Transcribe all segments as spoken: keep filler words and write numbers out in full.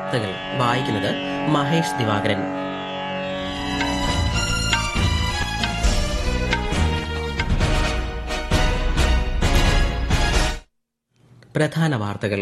വാർത്തകൾ വായിക്കുന്നത് മഹേഷ് ദിവാകരൻ. പ്രധാന വാർത്തകൾ.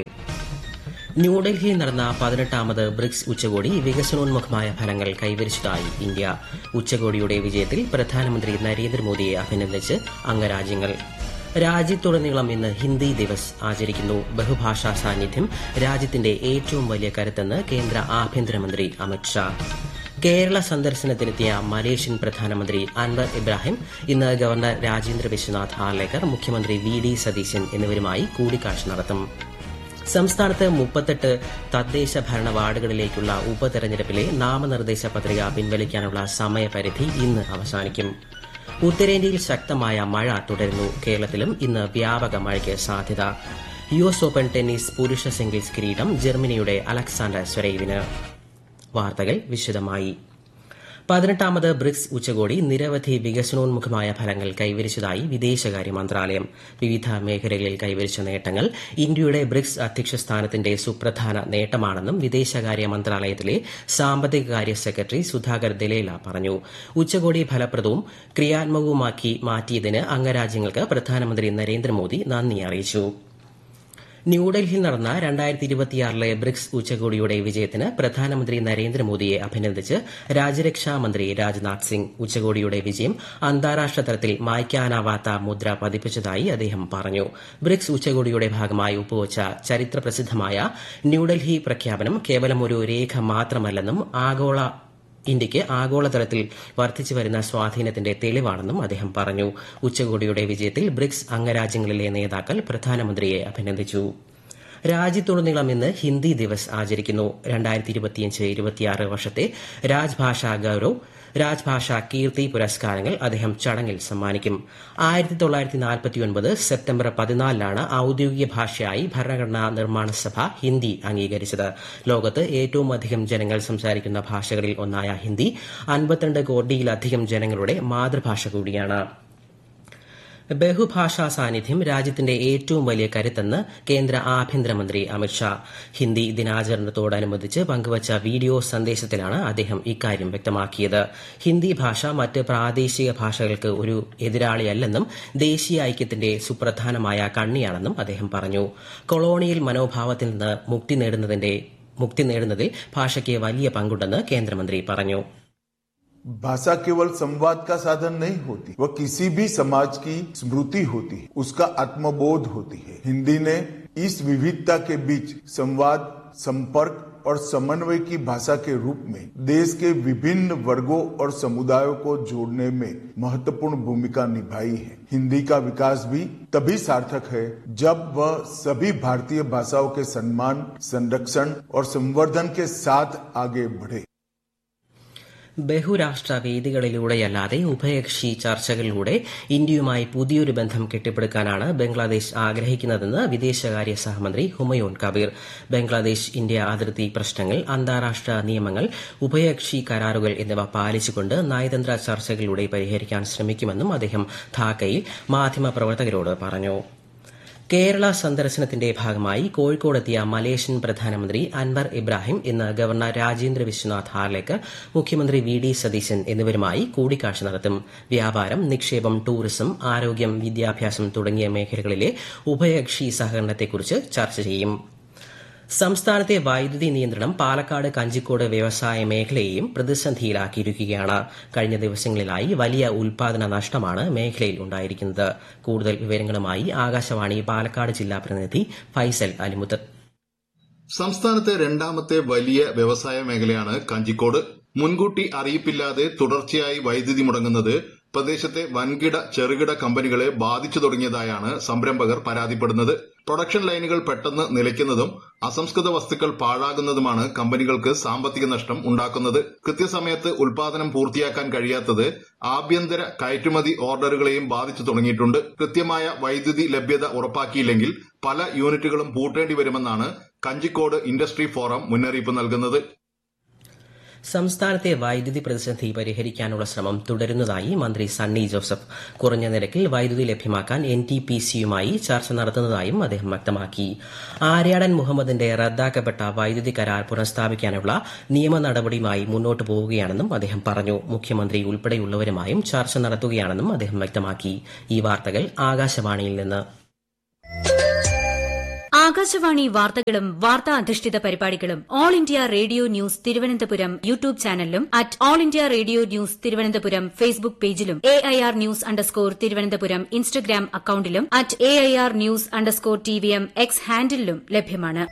ന്യൂഡൽഹിയിൽ നടന്ന പതിനെട്ടാമത് ബ്രിക്സ് ഉച്ചകോടി വികസനോന്മുഖമായ ഫലങ്ങൾ കൈവരിച്ചതായി ഇന്ത്യ. ഉച്ചകോടിയുടെ വിജയത്തിൽ പ്രധാനമന്ത്രി നരേന്ദ്രമോദിയെ അഭിനന്ദിച്ച് അംഗരാജ്യങ്ങൾ. രാജ്യത്തുടനീളം ഇന്ന് ഹിന്ദി ദിവസ് ആചരിക്കുന്നു. ബഹുഭാഷാ സാന്നിധ്യം രാജ്യത്തിന്റെ ഏറ്റവും വലിയ കരുത്തെന്ന് കേന്ദ്ര ആഭ്യന്തരമന്ത്രി അമിത്ഷാ. കേരള സന്ദർശനത്തിനെത്തിയ മലേഷ്യൻ പ്രധാനമന്ത്രി അൻവർ ഇബ്രാഹിം ഇന്ന് ഗവർണർ രാജേന്ദ്ര വിശ്വനാഥ് ഹാർലേക്കർ, മുഖ്യമന്ത്രി വി ഡി സതീശൻ എന്നിവരുമായി കൂടിക്കാഴ്ച നടത്തും. സംസ്ഥാനത്ത് മുപ്പത്തെട്ട് തദ്ദേശ ഭരണ വാർഡുകളിലേക്കുള്ള ഉപതെരഞ്ഞെടുപ്പിലെ നാമനിർദ്ദേശ പത്രിക പിൻവലിക്കാനുള്ള സമയപരിധി ഇന്ന് അവസാനിക്കും. ഉത്തരേന്ത്യയിൽ ശക്തമായ മഴ തുടരുന്നു. കേരളത്തിലും ഇന്ന് വ്യാപക മഴയ്ക്ക് സാധ്യത. യു എസ് ഓപ്പൺ ടെന്നീസ് പുരുഷ സിംഗിൾസ് കിരീടം ജർമ്മനിയുടെ അലക്സാണ്ടർ സ്വരേവിന്. വാർത്തകൾ വിശദമായി. പതിനെട്ടാമത് ബ്രിക്സ് ഉച്ചകോടി നിരവധി വികസനോന്മുഖമായ ഫലങ്ങൾ കൈവരിച്ചതായി വിദേശകാര്യ മന്ത്രാലയം. വിവിധ മേഖലകളിൽ കൈവരിച്ച നേട്ടങ്ങൾ ഇന്ത്യയുടെ ബ്രിക്സ് അധ്യക്ഷ സ്ഥാനത്തിന്റെ സുപ്രധാന നേട്ടമാണെന്നും വിദേശകാര്യ മന്ത്രാലയത്തിലെ സാമ്പത്തികകാര്യ സെക്രട്ടറി സുധാകർ ദലേല പറഞ്ഞു. ഉച്ചകോടി ഫലപ്രദവും ക്രിയാത്മകവുമാക്കി മാറ്റിയതിന് അംഗരാജ്യങ്ങൾക്ക് പ്രധാനമന്ത്രി നരേന്ദ്രമോദി നന്ദി അറിയിച്ചു. ന്യൂഡൽഹിയിൽ നടന്ന രണ്ടായിരത്തി ഇരുപത്തിയാറിലെ ബ്രിക്സ് ഉച്ചകോടിയുടെ വിജയത്തിന് പ്രധാനമന്ത്രി നരേന്ദ്രമോദിയെ അഭിനന്ദിച്ച് രാജ്യരക്ഷാ മന്ത്രി രാജ്നാഥ് സിംഗ്. ഉച്ചകോടിയുടെ വിജയം അന്താരാഷ്ട്ര തലത്തിൽ മായ്ക്കാനാവാത്ത മുദ്ര പതിപ്പിച്ചതായി അദ്ദേഹം പറഞ്ഞു. ബ്രിക്സ് ഉച്ചകോടിയുടെ ഭാഗമായി ഒപ്പുവച്ച ചരിത്രപ്രസിദ്ധമായ ന്യൂഡൽഹി പ്രഖ്യാപനം കേവലം ഒരു രേഖ മാത്രമല്ലെന്നും ആഗോള ഇന്ത്യയ്ക്ക് ആഗോളതലത്തിൽ വർദ്ധിച്ചുവരുന്ന സ്വാധീനത്തിന്റെ തെളിവാണെന്നും അദ്ദേഹം പറഞ്ഞു. ഉച്ചകോടിയുടെ വിജയത്തിൽ ബ്രിക്സ് അംഗരാജ്യങ്ങളിലെ നേതാക്കൾ പ്രധാനമന്ത്രിയെ അഭിനന്ദിച്ചു. രാജ്യത്തുടനീളം ഇന്ന് ഹിന്ദി ദിവസ് ആചരിക്കുന്നു. രണ്ടായിരത്തി ഇരുപത്തിയഞ്ച് ഇരുപത്തിയാറ് വർഷത്തെ രാജ്ഭാഷാ ഗൌരവ്, രാജ്ഭാഷാ കീർത്തി പുരസ്കാരങ്ങൾ അദ്ദേഹം ചടങ്ങിൽ സമ്മാനിക്കും. ആയിരത്തി തൊള്ളായിരത്തി നാൽപ്പത്തിയൊൻപത് സെപ്റ്റംബർ പതിനാലിനാണ് ഔദ്യോഗിക ഭാഷയായി ഭരണഘടനാ നിർമ്മാണ സഭ ഹിന്ദി അംഗീകരിച്ചത്. ലോകത്ത് ഏറ്റവും അധികം ജനങ്ങൾ സംസാരിക്കുന്ന ഭാഷകളിൽ ഒന്നായ ഹിന്ദി അൻപത്തിരണ്ട് കോടിയിലധികം ജനങ്ങളുടെ മാതൃഭാഷ കൂടിയാണ്. ബഹുഭാഷാ സാന്നിധ്യം രാജ്യത്തിന്റെ ഏറ്റവും വലിയ കരുത്തെന്ന് കേന്ദ്ര ആഭ്യന്തരമന്ത്രി അമിത്ഷാ. ഹിന്ദി ദിനാചരണത്തോടനുബന്ധിച്ച് പങ്കുവച്ച വീഡിയോ സന്ദേശത്തിലാണ് അദ്ദേഹം ഇക്കാര്യം വ്യക്തമാക്കിയത്. ഹിന്ദി ഭാഷ മറ്റ് പ്രാദേശിക ഭാഷകൾക്ക് ഒരു എതിരാളിയല്ലെന്നും ദേശീയ ഐക്യത്തിന്റെ സുപ്രധാനമായ കണ്ണിയാണെന്നും അദ്ദേഹം പറഞ്ഞു. കൊളോണിയൽ മനോഭാവത്തിൽ നിന്ന് മുക്തി നേടുന്നതിന്റെ മുക്തി നേടുന്നതിൽ ഭാഷയ്ക്ക് വലിയ പങ്കുണ്ടെന്ന് കേന്ദ്രമന്ത്രി പറഞ്ഞു. भाषा केवल संवाद का साधन नहीं होती, वह किसी भी समाज की स्मृति होती है, उसका आत्मबोध होती है. हिंदी ने इस विविधता के बीच संवाद, संपर्क और समन्वय की भाषा के रूप में देश के विभिन्न वर्गों और समुदायों को जोड़ने में महत्वपूर्ण भूमिका निभाई है. हिंदी का विकास भी तभी सार्थक है जब वह सभी भारतीय भाषाओं के सम्मान, संरक्षण और संवर्धन के साथ आगे बढ़े. ബഹുരാഷ്ട്ര വേദികളിലൂടെയല്ലാതെ ഉഭയകക്ഷി ചർച്ചകളിലൂടെ ഇന്ത്യയുമായി പുതിയൊരു ബന്ധം കെട്ടിപ്പടുക്കാനാണ് ബംഗ്ലാദേശ് ആഗ്രഹിക്കുന്നതെന്ന് വിദേശകാര്യ സഹമന്ത്രി ഹുമയൂൺ കബീർ. ബംഗ്ലാദേശ് ഇന്ത്യ അതിർത്തി പ്രശ്നങ്ങൾ, അന്താരാഷ്ട്ര നിയമങ്ങൾ, ഉഭയകക്ഷി കരാറുകൾ എന്നിവ പാലിച്ചുകൊണ്ട് നയതന്ത്ര ചർച്ചകളിലൂടെ പരിഹരിക്കാൻ ശ്രമിക്കുമെന്നും അദ്ദേഹം ധാക്കയിൽ മാധ്യമപ്രവർത്തകരോട് പറഞ്ഞു. കേരള സന്ദർശനത്തിന്റെ ഭാഗമായി കോഴിക്കോടെത്തിയ മലേഷ്യൻ പ്രധാനമന്ത്രി അൻവർ ഇബ്രാഹിം ഇന്ന് ഗവർണർ രാജേന്ദ്ര വിശ്വനാഥ് ഹാർലേക്കർ, മുഖ്യമന്ത്രി വി ഡി സതീശൻ എന്നിവരുമായി കൂടിക്കാഴ്ച നടത്തും. വ്യാപാരം, നിക്ഷേപം, ടൂറിസം, ആരോഗ്യം, വിദ്യാഭ്യാസം തുടങ്ങിയ മേഖലകളിലെ ഉഭയകക്ഷി സഹകരണത്തെക്കുറിച്ച് ചർച്ച ചെയ്യും. സംസ്ഥാനത്തെ വൈദ്യുതി നിയന്ത്രണം പാലക്കാട് കഞ്ചിക്കോട് വ്യവസായ മേഖലയെയും പ്രതിസന്ധിയിലാക്കിയിരിക്കുകയാണ്. കഴിഞ്ഞ ദിവസങ്ങളിലായി വലിയ ഉൽപാദന നഷ്ടമാണ് മേഖലയിൽ ഉണ്ടായിരിക്കുന്നത്. കൂടുതൽ വിവരങ്ങളുമായി ആകാശവാണി പാലക്കാട് ജില്ലാ പ്രതിനിധി ഫൈസൽ അലിമുത്ത്. സംസ്ഥാനത്തെ രണ്ടാമത്തെ വലിയ വ്യവസായ മേഖലയാണ് കഞ്ചിക്കോട്. മുൻകൂട്ടി അറിയിപ്പില്ലാതെ തുടർച്ചയായി വൈദ്യുതി മുടങ്ങുന്നത് പ്രദേശത്തെ വൻകിട ചെറുകിട കമ്പനികളെ ബാധിച്ചു തുടങ്ങിയതായാണ് സംരംഭകർ പരാതിപ്പെടുന്നത്. പ്രൊഡക്ഷൻ ലൈനുകൾ പെട്ടെന്ന് നിലയ്ക്കുന്നതും അസംസ്കൃത വസ്തുക്കൾ പാഴാകുന്നതുമാണ് കമ്പനികൾക്ക് സാമ്പത്തിക നഷ്ടം ഉണ്ടാക്കുന്നത്. കൃത്യസമയത്ത് ഉൽപാദനം പൂർത്തിയാക്കാൻ കഴിയാത്തത് ആഭ്യന്തര കയറ്റുമതി ഓർഡറുകളെയും ബാധിച്ചു തുടങ്ങിയിട്ടുണ്ട്. കൃത്യമായ വൈദ്യുതി ലഭ്യത ഉറപ്പാക്കിയില്ലെങ്കിൽ പല യൂണിറ്റുകളും പൂട്ടേണ്ടി വരുമെന്നാണ് കഞ്ചിക്കോട് ഇൻഡസ്ട്രി ഫോറം മുന്നറിയിപ്പ് നൽകുന്നത്. സംസ്ഥാനത്തെ വൈദ്യുതി പ്രതിസന്ധി പരിഹരിക്കാനുള്ള ശ്രമം തുടരുന്നതായി മന്ത്രി സണ്ണി ജോസഫ്. കുറഞ്ഞ നിരക്കിൽ വൈദ്യുതി ലഭ്യമാക്കാൻ എൻ ടി പി സിയുമായി ചർച്ച നടത്തുന്നതായും അദ്ദേഹം വ്യക്തമാക്കി. ആര്യാടൻ മുഹമ്മദിന്റെ റദ്ദാക്കപ്പെട്ട വൈദ്യുതി കരാർ പുനഃസ്ഥാപിക്കാനുള്ള നിയമ നടപടിയുമായി മുന്നോട്ടു പോവുകയാണെന്നും അദ്ദേഹം പറഞ്ഞു. മുഖ്യമന്ത്രി ഉൾപ്പെടെയുള്ളവരുമായും ചർച്ച നടത്തുകയാണെന്നും അദ്ദേഹം വ്യക്തമാക്കി. ഈ വാർത്തകൾ ആകാശവാണിയിൽ നിന്ന്. ആകാശവാണി വാർത്തകളും വാർത്താ അധിഷ്ഠിത പരിപാടികളും all India radio news Thiruvananthapuram YouTube ചാനലിലും at all India radio news Thiruvananthapuram Facebook പേജിലും A I R news underscore Thiruvananthapuram Instagram അക്കൌണ്ടിലും at A I R news underscore T V M X ഹാൻഡിലും ലഭ്യമാണ്.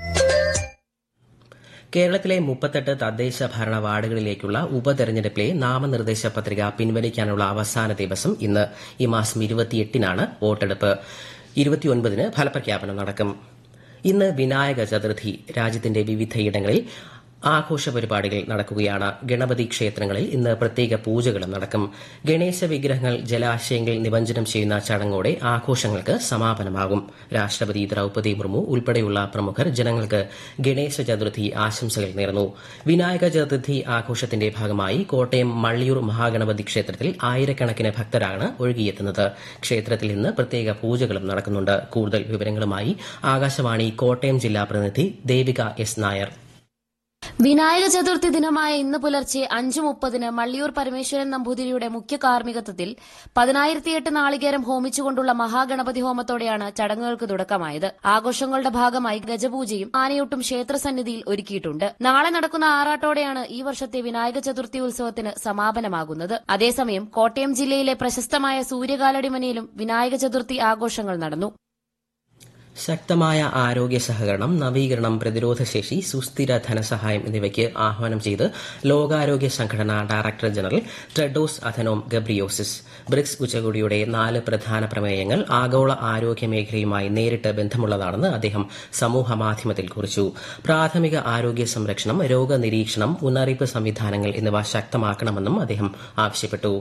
കേരളത്തിലെ മുപ്പത്തെട്ട് തദ്ദേശ ഭരണ വാർഡുകളിലേക്കുള്ള ഉപതെരഞ്ഞെടുപ്പിലെ നാമനിർദ്ദേശ പത്രിക പിൻവലിക്കാനുള്ള അവസാന ദിവസം ഇന്ന്. ഈ മാസം ഇരുപത്തിയെട്ടിനാണ് വോട്ടെടുപ്പ്. ഇരുപത്തിയൊൻപതിന് ഫലപ്രഖ്യാപനം നടക്കും. ഇന്ന് വിനായക ചതുർത്ഥി. രാജ്യത്തിന്റെ വിവിധയിടങ്ങളിൽ ആഘോഷ പരിപാടികൾ നടക്കുകയാണ്. ഗണപതി ക്ഷേത്രങ്ങളിൽ ഇന്ന് പ്രത്യേക പൂജകളും നടക്കും. ഗണേശ വിഗ്രഹങ്ങൾ ജലാശയങ്ങളിൽ നിമജ്ജനം ചെയ്യുന്ന ചടങ്ങോടെ ആഘോഷങ്ങൾക്ക് സമാപനമാകും. രാഷ്ട്രപതി ദ്രൌപദി മുർമു ഉൾപ്പെടെയുള്ള പ്രമുഖർ ജനങ്ങൾക്ക് ഗണേശ ചതുർത്ഥി ആശംസകൾ നേർന്നു. വിനായക ചതുർത്ഥി ആഘോഷത്തിന്റെ ഭാഗമായി കോട്ടയം മള്ളിയൂർ മഹാഗണപതി ക്ഷേത്രത്തിൽ ആയിരക്കണക്കിന് ഭക്തരാണ് ഒഴുകിയെത്തുന്നത്. ക്ഷേത്രത്തിൽ ഇന്ന് പ്രത്യേക പൂജകളും നടക്കുന്നുണ്ട്. കൂടുതൽ വിവരങ്ങളുമായി ആകാശവാണി കോട്ടയം ജില്ലാ പ്രതിനിധി ദേവിക എസ് നായർ. വിനായക ചതുർത്ഥി ദിനമായ ഇന്ന് പുലർച്ചെ അഞ്ചു മുപ്പതിന് മള്ളിയൂർ പരമേശ്വരൻ നമ്പൂതിരിയുടെ മുഖ്യ കാർമ്മികത്വത്തിൽ പതിനായിരത്തിയെട്ട് നാളികേരം ഹോമിച്ചുകൊണ്ടുള്ള മഹാഗണപതി ഹോമത്തോടെയാണ് ചടങ്ങുകൾക്ക് തുടക്കമായത്. ആഘോഷങ്ങളുടെ ഭാഗമായി ഗജപൂജയും ആനയൂട്ടും ക്ഷേത്രസന്നിധിയിൽ ഒരുക്കിയിട്ടുണ്ട്. നാളെ നടക്കുന്ന ആറാട്ടോടെയാണ് ഈ വർഷത്തെ വിനായക ചതുർത്ഥി ഉത്സവത്തിന് സമാപനമാകുന്നത്. അതേസമയം കോട്ടയം ജില്ലയിലെ പ്രശസ്തമായ സൂര്യകാലടിമനയിലും വിനായക ചതുർത്ഥി ആഘോഷങ്ങൾ നടന്നു. ശക്തമായ ആരോഗ്യ സഹകരണം, നവീകരണം, പ്രതിരോധശേഷി, സുസ്ഥിര ധനസഹായം എന്നിവയ്ക്ക് ആഹ്വാനം ചെയ്ത് ലോകാരോഗ്യ സംഘടന director general Tedros Adhanom Ghebreyesus. BRICS ഉച്ചകോടിയുടെ നാല് പ്രധാന പ്രമേയങ്ങൾ ആഗോള ആരോഗ്യ മേഖലയുമായി നേരിട്ട് ബന്ധമുള്ളതാണെന്ന് അദ്ദേഹം സമൂഹമാധ്യമത്തിൽ കുറിച്ചു. പ്രാഥമിക ആരോഗ്യ സംരക്ഷണം, രോഗനിരീക്ഷണം, മുന്നറിയിപ്പ് സംവിധാനങ്ങൾ എന്നിവ ശക്തമാക്കണമെന്നും അദ്ദേഹം ആവശ്യപ്പെട്ടു.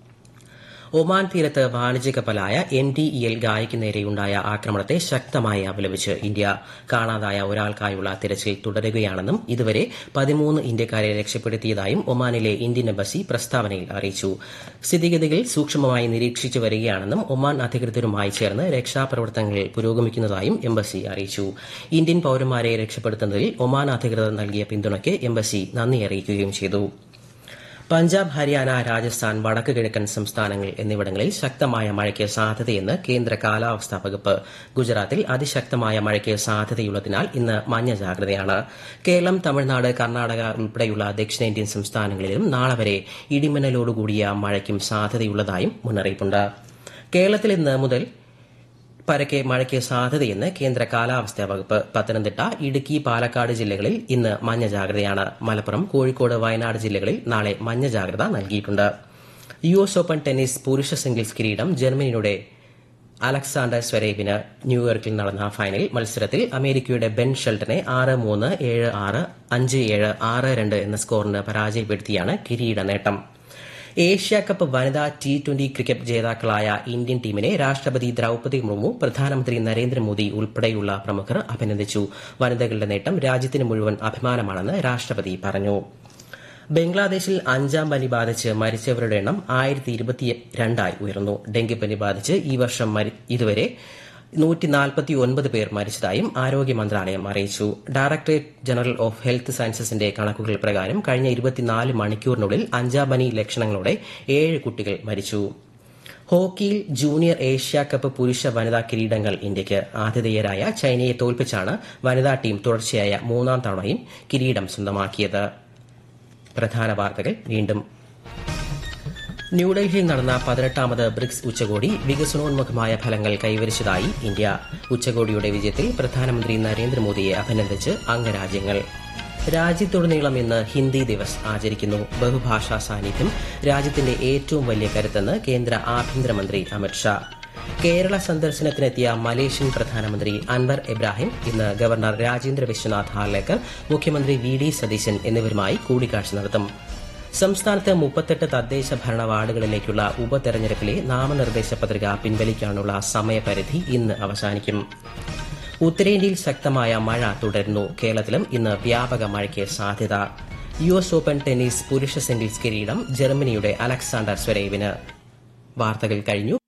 ഒമാൻ തീരത്ത് വാണിജ്യ കപ്പലായ എൻ ഡി ഇ എൽ ഗായയ്ക്ക് നേരെയുണ്ടായ ആക്രമണത്തെ ശക്തമായി അപലപിച്ച് ഇന്ത്യ. കാണാതായ ഒരാൾക്കായുള്ള തിരച്ചിൽ തുടരുകയാണെന്നും ഇതുവരെ പതിമൂന്ന് ഇന്ത്യക്കാരെ രക്ഷപ്പെടുത്തിയതായും ഒമാനിലെ ഇന്ത്യൻ എംബസി പ്രസ്താവനയിൽ അറിയിച്ചു. സ്ഥിതിഗതികൾ സൂക്ഷ്മമായി നിരീക്ഷിച്ചു വരികയാണെന്നും ഒമാൻ അധികൃതരുമായി ചേർന്ന് രക്ഷാപ്രവർത്തനങ്ങൾ പുരോഗമിക്കുന്നതായും എംബസി അറിയിച്ചു. ഇന്ത്യൻ പൌരന്മാരെ രക്ഷപ്പെടുത്തുന്നതിൽ ഒമാൻ അധികൃതർ നൽകിയ പിന്തുണയ്ക്ക് എംബസി നന്ദി അറിയിക്കുകയും ചെയ്തു. പഞ്ചാബ്, ഹരിയാന, രാജസ്ഥാൻ, വടക്ക് കിഴക്കൻ സംസ്ഥാനങ്ങൾ എന്നിവിടങ്ങളിൽ ശക്തമായ മഴയ്ക്ക് സാധ്യതയെന്ന് കേന്ദ്ര കാലാവസ്ഥാ വകുപ്പ്. ഗുജറാത്തിൽ അതിശക്തമായ മഴയ്ക്ക് സാധ്യതയുള്ളതിനാൽ ഇന്ന് മഞ്ഞ ജാഗ്രതയാണ്. കേരളം, തമിഴ്നാട്, കർണാടക ഉൾപ്പെടെയുള്ള ദക്ഷിണേന്ത്യൻ സംസ്ഥാനങ്ങളിലും നാളെ വരെ ഇടിമിന്നലോടുകൂടിയ മഴയ്ക്കും സാധ്യതയുള്ളതായും മുന്നറിയിപ്പുണ്ട്. കേരളത്തിൽ ഇന്ന് മുതൽ പരക്കെ മഴയ്ക്ക് സാധ്യതയെന്ന് കേന്ദ്ര കാലാവസ്ഥാ വകുപ്പ്. പത്തനംതിട്ട, ഇടുക്കി, പാലക്കാട് ജില്ലകളിൽ ഇന്ന് മഞ്ഞ ജാഗ്രതയാണ്. മലപ്പുറം, കോഴിക്കോട്, വയനാട് ജില്ലകളിൽ നാളെ മഞ്ഞ ജാഗ്രത നൽകിയിട്ടുണ്ട്. യു എസ് ഓപ്പൺ ടെന്നീസ് പുരുഷ സിംഗിൾസ് കിരീടം ജർമ്മനിയുടെ അലക്സാണ്ടർ സ്വരേവിന്. ന്യൂയോർക്കിൽ നടന്ന ഫൈനൽ മത്സരത്തിൽ അമേരിക്കയുടെ ബെൻ ഷെൽട്ടനെ ആറ് മൂന്ന്, ഏഴ് ആറ്, അഞ്ച് ഏഴ്, ആറ് രണ്ട് എന്ന സ്കോറിന് പരാജയപ്പെടുത്തിയാണ് കിരീട നേട്ടം. ഏഷ്യ കപ്പ് വനിതാ ടി ട്വന്റി ക്രിക്കറ്റ് ജേതാക്കളായ ഇന്ത്യൻ ടീമിനെ രാഷ്ട്രപതി ദ്രൌപദി മുർമു, പ്രധാനമന്ത്രി നരേന്ദ്രമോദി ഉൾപ്പെടെയുള്ള പ്രമുഖർ അഭിനന്ദിച്ചു. വനിതകളുടെ നേട്ടം രാജ്യത്തിന് മുഴുവൻ അഭിമാനമാണെന്ന് രാഷ്ട്രപതി പറഞ്ഞു. ബംഗ്ലാദേശിൽ അഞ്ചാം പനി ബാധിച്ച് മരിച്ചവരുടെ എണ്ണം ആയിരത്തി ഇരുപത്തിരണ്ടായി ഉയർന്നു. ഡെങ്കിപ്പനി ബാധിച്ച് ഈ വർഷം ഇതുവരെ നൂറ്റി നാൽപ്പത്തി ഒൻപത് പേർ മരിച്ചതായും ആരോഗ്യ മന്ത്രാലയം അറിയിച്ചു. ഡയറക്ടറേറ്റ് ജനറൽ ഓഫ് ഹെൽത്ത് സയൻസസിന്റെ കണക്കുകൾ പ്രകാരം കഴിഞ്ഞ ഇരുപത്തിനാല് മണിക്കൂറിനുള്ളിൽ അഞ്ചാം പനി ലക്ഷണങ്ങളോടെ ഏഴ് കുട്ടികൾ മരിച്ചു. ഹോക്കിയിൽ ജൂനിയർ ഏഷ്യ കപ്പ് പുരുഷ വനിതാ കിരീടങ്ങൾ ഇന്ത്യയ്ക്ക്. ആതിഥേയരായ ചൈനയെ തോൽപ്പിച്ചാണ് വനിതാ ടീം തുടർച്ചയായ മൂന്നാം തവണയും കിരീടം സ്വന്തമാക്കിയത്. പ്രധാന വാർത്തകൾ വീണ്ടും. ന്യൂഡൽഹിയിൽ നടന്ന പതിനെട്ടാമത് ബ്രിക്സ് ഉച്ചകോടി വികസനോന്മുഖമായ ഫലങ്ങൾ കൈവരിച്ചതായി ഇന്ത്യ. ഉച്ചകോടിയുടെ വിജയത്തിൽ പ്രധാനമന്ത്രി നരേന്ദ്രമോദിയെ അഭിനന്ദിച്ച് അംഗരാജ്യങ്ങൾ. രാജ്യത്തുടനീളം ഇന്ന് ഹിന്ദി ദിവസ് ആചരിക്കുന്നു. ബഹുഭാഷാ സാന്നിധ്യം രാജ്യത്തിന്റെ ഏറ്റവും വലിയ കരുത്തെന്ന് കേന്ദ്ര ആഭ്യന്തരമന്ത്രി അമിത്ഷാ. കേരള സന്ദർശനത്തിനെത്തിയ മലേഷ്യൻ പ്രധാനമന്ത്രി അൻവർ ഇബ്രാഹിം ഇന്ന് ഗവർണർ രാജേന്ദ്ര വിശ്വനാഥ് ഹാർലേക്കർ, മുഖ്യമന്ത്രി വി ഡി സതീശൻ എന്നിവരുമായി കൂടിക്കാഴ്ച നടത്തും. സംസ്ഥാനത്ത് മുപ്പത്തെട്ട് തദ്ദേശ ഭരണ വാർഡുകളിലേക്കുള്ള ഉപതെരഞ്ഞെടുപ്പിലെ നാമനിർദ്ദേശ പത്രിക പിൻവലിക്കാനുള്ള സമയപരിധി ഇന്ന് അവസാനിക്കും. ഉത്തരേന്ത്യയിൽ ശക്തമായ മഴ തുടരുന്നു. കേരളത്തിലും ഇന്ന് വ്യാപക മഴയ്ക്ക് സാധ്യത. യു എസ് ഓപ്പൺ ടെന്നീസ് പുരുഷ സിംഗിൾസ് കിരീടം ജർമ്മനിയുടെ അലക്സാണ്ടർ സ്വരേവിന്. വാർത്തകൾ കഴിഞ്ഞു.